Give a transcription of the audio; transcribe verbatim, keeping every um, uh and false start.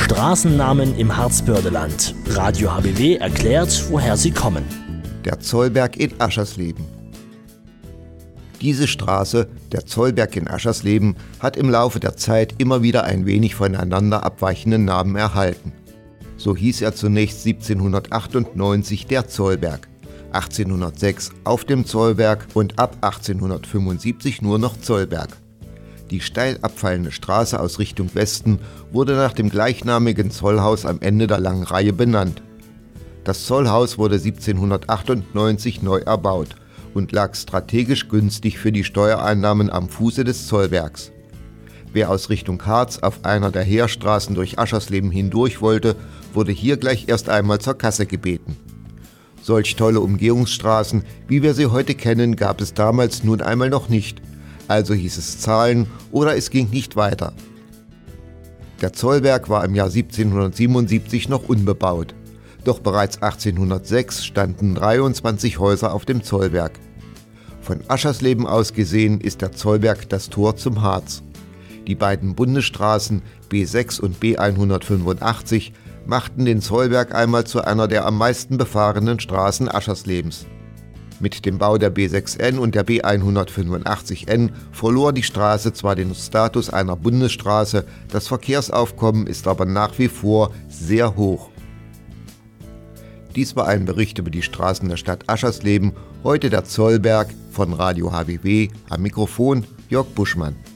Straßennamen im Harzbördeland. Radio H B W erklärt, woher sie kommen. Der Zollberg in Aschersleben. Diese Straße, der Zollberg in Aschersleben, hat im Laufe der Zeit immer wieder ein wenig voneinander abweichenden Namen erhalten. So hieß er zunächst siebzehnhundertachtundneunzig der Zollberg, achtzehnhundertsechs auf dem Zollberg und ab achtzehnhundertfünfundsiebzig nur noch Zollberg. Die steil abfallende Straße aus Richtung Westen wurde nach dem gleichnamigen Zollhaus am Ende der langen Reihe benannt. Das Zollhaus wurde siebzehnhundertachtundneunzig neu erbaut und lag strategisch günstig für die Steuereinnahmen am Fuße des Zollbergs. Wer aus Richtung Harz auf einer der Heerstraßen durch Aschersleben hindurch wollte, wurde hier gleich erst einmal zur Kasse gebeten. Solch tolle Umgehungsstraßen, wie wir sie heute kennen, gab es damals nun einmal noch nicht. Also hieß es zahlen oder es ging nicht weiter. Der Zollberg war im Jahr siebzehnhundertsiebenundsiebzig noch unbebaut. Doch bereits achtzehnhundertsechs standen dreiundzwanzig Häuser auf dem Zollberg. Von Aschersleben aus gesehen ist der Zollberg das Tor zum Harz. Die beiden Bundesstraßen B sechs und B hundertfünfundachtzig machten den Zollberg einmal zu einer der am meisten befahrenen Straßen Ascherslebens. Mit dem Bau der B sechs N und der B hundertfünfundachtzig N verlor die Straße zwar den Status einer Bundesstraße, das Verkehrsaufkommen ist aber nach wie vor sehr hoch. Dies war ein Bericht über die Straßen der Stadt Aschersleben, heute der Zollberg von Radio H B W, am Mikrofon Jörg Buschmann.